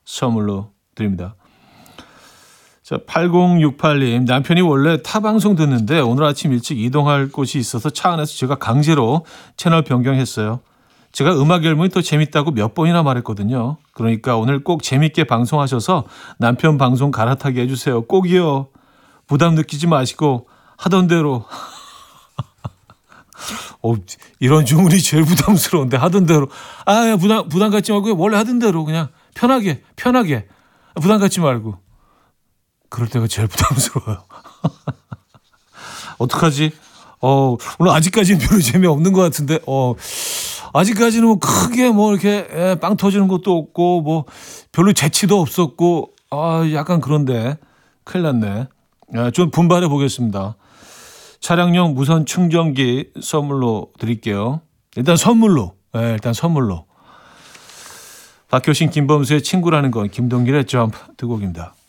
선물로 드립니다. 자, 8068님, 남편이 원래 타 방송 듣는데 오늘 아침 일찍 이동할 곳이 있어서 차 안에서 제가 강제로 채널 변경했어요. 제가 음악 앨범이 더 재밌다고 몇 번이나 말했거든요. 그러니까 오늘 꼭 재밌게 방송하셔서 남편 방송 갈아타게 해주세요. 꼭이요. 부담 느끼지 마시고 하던 대로. 이런 주문이 제일 부담스러운데 하던 대로. 부담 갖지 말고 원래 하던 대로 그냥 편하게 부담 갖지 말고. 그럴 때가 제일 부담스러워요. 어떡하지? 오늘 아직까지는 별로 재미없는 것 같은데, 아직까지는 뭐 크게 뭐 이렇게 빵 터지는 것도 없고, 뭐 별로 재치도 없었고, 약간 그런데 큰일 났네. 좀 분발해 보겠습니다. 차량용 무선 충전기 선물로 드릴게요. 일단 선물로. 박효신, 김범수의 친구라는 건 김동길의 점프 두 곡입니다.